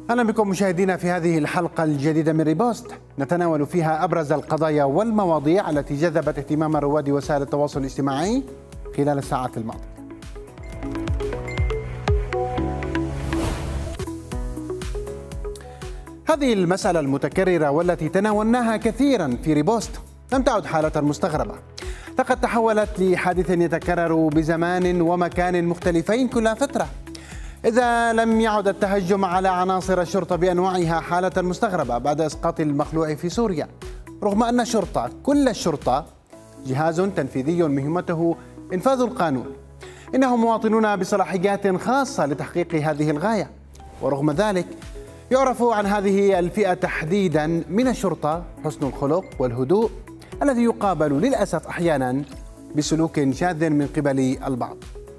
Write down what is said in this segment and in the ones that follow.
أهلا بكم مشاهدينا في هذه الحلقة الجديدة من ريبوست، نتناول فيها أبرز القضايا والمواضيع التي جذبت اهتمام رواد وسائل التواصل الاجتماعي خلال الساعات الماضية. هذه المسألة المتكررة والتي تناولناها كثيرا في ريبوست لم تعد حالة مستغربة، لقد تحولت لحادث يتكرر بزمان ومكان مختلفين كل فترة. إذا لم يعد التهجم على عناصر الشرطة بأنواعها حالة مستغربة بعد إسقاط المخلوع في سوريا، رغم أن الشرطة كل الشرطة جهاز تنفيذي مهمته إنفاذ القانون، إنهم مواطنون بصلاحيات خاصة لتحقيق هذه الغاية. ورغم ذلك يعرف عن هذه الفئة تحديدا من الشرطة حسن الخلق والهدوء الذي يقابل للأسف أحيانا بسلوك شاذ من قبل البعض.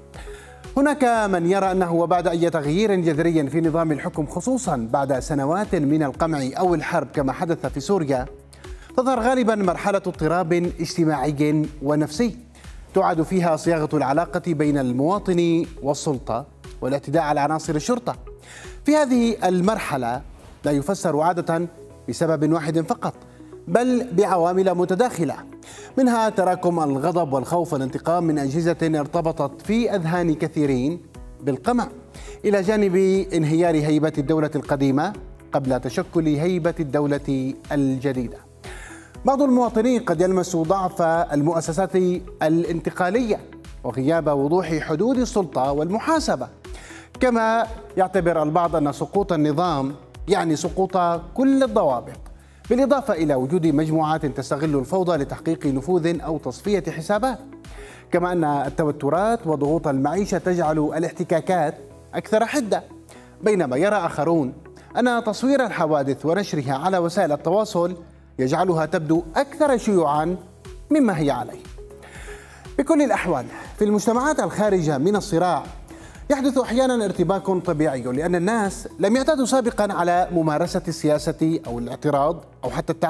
هناك من يرى أنه وبعد أي تغيير جذري في نظام الحكم، خصوصا بعد سنوات من القمع أو الحرب كما حدث في سوريا، تظهر غالبا مرحلة اضطراب اجتماعي ونفسي تعاد فيها صياغة العلاقة بين المواطن والسلطة والاعتداء على عناصر الشرطة. في هذه المرحلة لا يفسر عادة بسبب واحد فقط، بل بعوامل متداخلة، منها تراكم الغضب والخوف والانتقام من أجهزة ارتبطت في أذهان كثيرين بالقمع، إلى جانب انهيار هيبة الدولة القديمة قبل تشكل هيبة الدولة الجديدة. بعض المواطنين قد يلمس ضعف المؤسسات الانتقالية وغياب وضوح حدود السلطة والمحاسبة، كما يعتبر البعض أن سقوط النظام يعني سقوط كل الضوابط، بالإضافة إلى وجود مجموعات تستغل الفوضى لتحقيق نفوذ أو تصفية حسابات، كما أن التوترات وضغوط المعيشة تجعل الاحتكاكات أكثر حدة، بينما يرى آخرون أن تصوير الحوادث ونشرها على وسائل التواصل يجعلها تبدو أكثر شيوعا مما هي عليه. بكل الأحوال، في المجتمعات الخارجة من الصراع يحدث أحيانا ارتباك طبيعي، لأن الناس لم يعتادوا سابقا على ممارسة السياسة أو الاعتراض أو حتى